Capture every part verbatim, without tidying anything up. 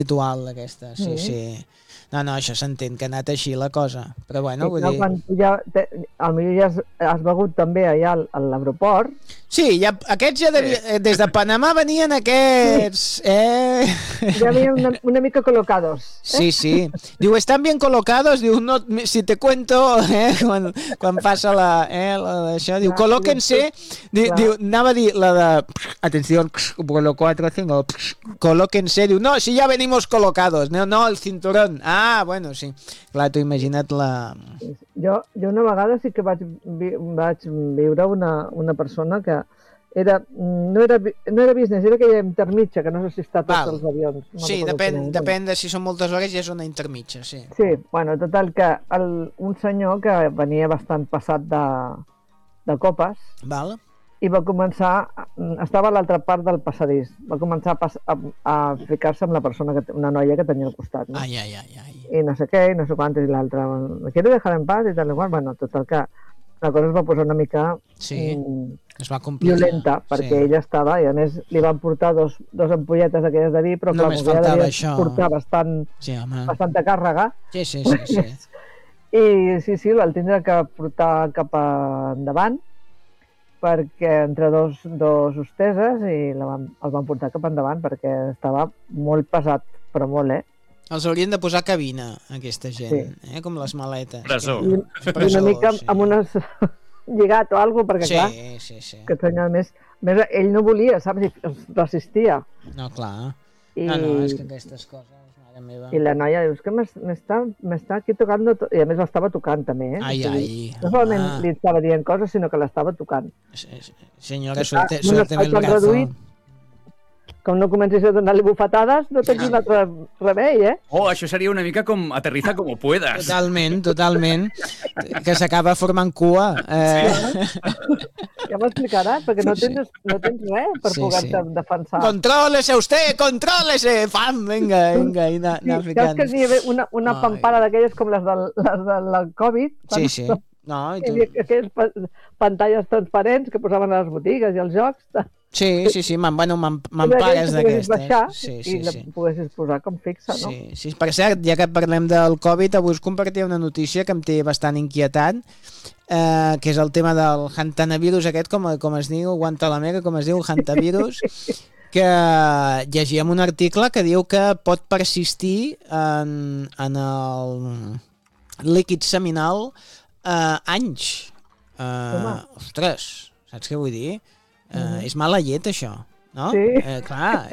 ritual aquesta, sí, sí. No, no, això s'entén que ha anat així la cosa, però bueno, vull dir... Quan tu ja, te, potser ja has, has begut també allà a l'aeroport. Sí, ja, aquests ja devia, des de Panamà venien aquests, eh... Ja venien una, una mica col·locados. Eh? Sí, sí. Diu, ¿están bien colocados? Diu, no, si te cuento, eh, quan, quan passa la, eh, la d'això, diu, colóquense, diu, diu, anava a dir la de, atenció, vuelo cuatro, cinco, colóquense, diu, no, si ya venimos colocados, no, no, el cinturón, ah, bueno, sí, clar, tu imagina't la... Jo, jo una vegada sí que vaig, vi, vaig viure una, una persona que era, no, era, no era business, era aquella intermitja, que no sé si està tots Val. Els avions. No sí, depèn, depèn de si són moltes hores, ja és una intermitja, sí. Sí, bueno, total, que el, un senyor que venia bastant passat de, de copes, Val. i va començar, estava a l'altra part del passadís, va començar a, pas, a, a ficar-se amb la persona, que, una noia que tenia al costat, no? Ai, ai, ai, ai. I no sé què, i no sé quantes, i l'altra, me quiero dejar en paz, i tal, igual, bueno, total que la cosa es va posar una mica sí, mm, es va complicar. Violenta, perquè sí. Ella estava, i a més li van portar dos, dos ampolletes d'aquelles de vi, però no clar, ella devia portar bastant, sí, bastanta càrrega. Sí, sí, sí, sí. I sí, sí, el tindrà que portar cap endavant, perquè entre dos, dos hosteses i la van, el van portar cap endavant perquè estava molt pesat, però molt, eh? Els haurien de posar cabina, aquesta gent, sí. eh? Com les maletes. Presó. I, Presó, una mica sí. Amb unes lligat o alguna cosa, perquè sí, clar, sí, sí. que senyor, més, més, ell no volia, saps? Resistia. No, clar. I... No, no, és que aquestes coses... Meva. I la noia diu, és que m'està aquí tocant, i a més l'estava tocant també, eh? Ai, ai. No solament ah. li estava dient coses, sinó que l'estava tocant. Senyora, suelte, suélteme el brazo. Reduït, com no comencis a donar-li bufetades, no tens un altre remei, eh? Oh, això seria una mica com aterriza como puedas. Totalment, totalment. Que s'acaba formant cua. Eh... Sí. Ja m'explicaràs, perquè no tens, no tens res per sí, poder-te sí. defensar. Contrólese usted, contrólese! Fam, vinga, vinga, i anar, anar sí, ficant. Saps que n'hi havia una, una pampara d'aquelles com les del, les del Covid? Sí, sí. No, i tu... Aquelles pantalles transparents que posaven a les botigues i als jocs. Sí, sí, sí, bueno, mampares d'aquestes. Sí, sí, i la sí. poguessis posar com fixa, no? Sí, sí, per cert, ja que parlem del Covid, avui us compartia una notícia que em té bastant inquietant, eh, que és el tema del hantavirus aquest, com, com es diu, guantalamera, com es diu, el hantavirus, que llegíem un article que diu que pot persistir en, en el líquid seminal eh, anys. Eh, ostres, saps què vull dir? Uh, mm. És mala llet, això, no? Sí. Eh, clar.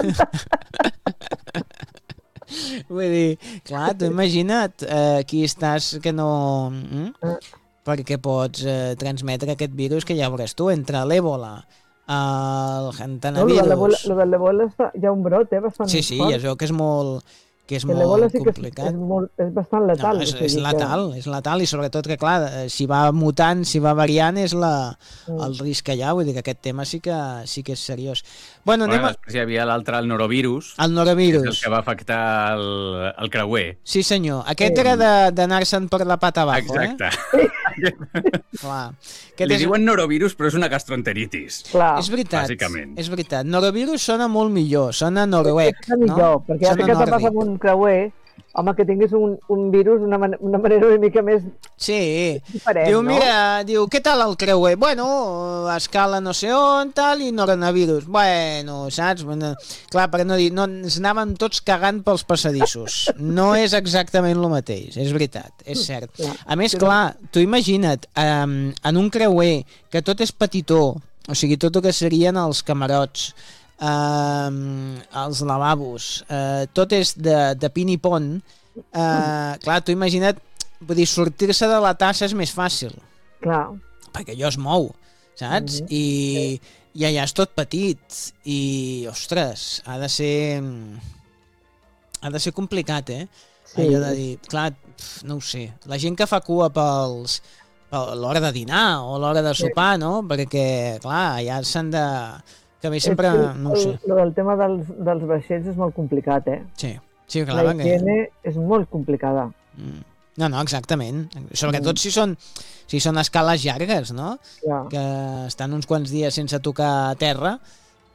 Vull dir, clar, tu imagina't, eh, aquí estàs que no... Mm? Perquè pots eh, transmetre aquest virus que ja veuràs tu, entre l'èbola, el hantanavirus... No, lo de l'èbola hi ha un brot, eh, bastant sí, sí, fort. ja es veu que és molt... que és que molt sí complicat. És, és, molt, és bastant letal. No, és, és letal, que... és letal, i sobretot que, clar, si va mutant, si va variant, és la, mm. el risc que hi ha, vull dir que aquest tema sí que, sí que és seriós. Bueno, bueno anem a... després hi havia l'altre, el norovirus, el norovirus. que és el que va afectar el, el creuer. Sí, senyor. Aquest sí. era d'anar-se'n per la pata abajo, exacte. Eh? Clar. Li és... diuen norovirus, però és una gastroenteritis. Clar. És veritat, bàsicament. És veritat. Norovirus sona molt millor, sona noruec, no? millor, perquè ja sé que passa amb un creuer, home, que tinguis un, un virus d'una man una manera una mica més sí. diferent, diu, no? Mira, diu, què tal el creuer? Bueno, escala no sé on, tal, i norovirus. Bueno, saps? Bueno, clar, per no dir, no, ens anàvem tots cagant pels passadissos. No és exactament el mateix, és veritat, és cert. A més, clar, tu imagina't, um, en un creuer que tot és petitó, o sigui, tot el que serien els camarots, Uh, els lavabos, uh, tot és de, de pin i pont, uh, clar, tu imagina't, vull dir, sortir-se de la tassa és més fàcil, clar, perquè allò es mou, saps? Mm-hmm. I, i allà és tot petit i, ostres, ha de ser ha de ser complicat, eh? Sí. Allò de dir, clar, no ho sé, la gent que fa cua pels a l'hora de dinar o a l'hora de sopar, no? Perquè, clar, allà s'han de... que a mi sempre, el, no ho sé. El, el tema dels, dels vaixells és molt complicat, eh? Sí, sí, clar. La higiene que... és molt complicada. Mm. No, no, exactament. Sobretot mm. si són si són escales llargues, no? Ja. Que estan uns quants dies sense tocar terra,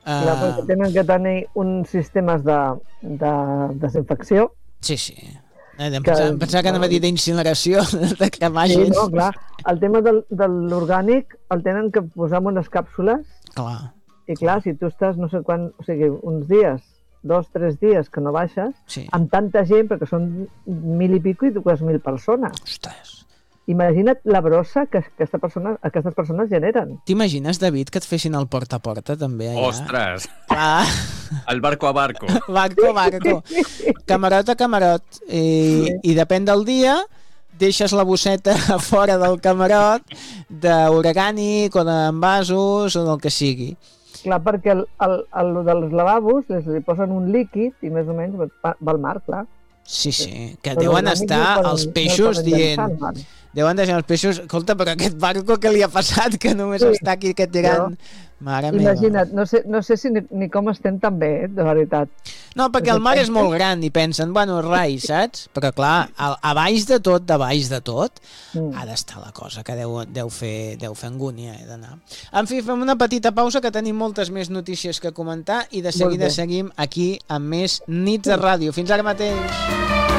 Clar, Uh, perquè tenen que tenir uns sistemes de, de desinfecció. sí, sí. Eh, em pensava, em pensava que anava a dir d'incineració, de cremar Sí, gent. no, clar. El tema del, de l'orgànic el tenen que posar en unes càpsules Clar. i clar, si tu estàs no sé quan, o sigui, uns dies, dos, tres dies que no baixes, Sí. amb tanta gent, perquè són mil i pico i dues mil persones. Ostres. Imagina't la brossa que aquesta persona, aquestes persones generen. T'imagines, David, que et fessin el porta a porta també allà? Ostres! Clar. El barco a barco. Barco, barco. Camarot a camarot. I, i depèn del dia, deixes la bosseta a fora del camarot d'orgànic o d'envasos o del que sigui. Clar, perquè el, el, el dels lavabos les, li posen un líquid i més o menys va, va al mar, clar. Sí, sí, que Però deuen l'orgànic estar no el poden- els no el peixos poden dient... llançar al mar. Deuen deixar els peixos... Escolta, però aquest barco que li ha passat, que només Sí. està aquí que tirant... Mare meva. Imagina't, no sé, no sé si ni, ni com estem tan bé, eh, de veritat. No, perquè el mar és molt gran i pensen, bueno, rai, saps? Però clar, a, a baix de tot, de baix de tot, Mm. ha d'estar la cosa, que deu, deu, fer, deu fer angúnia, he d'anar. En fi, fem una petita pausa, que tenim moltes més notícies que comentar i de seguida bé. seguim aquí amb més Nits de Ràdio. Fins ara mateix!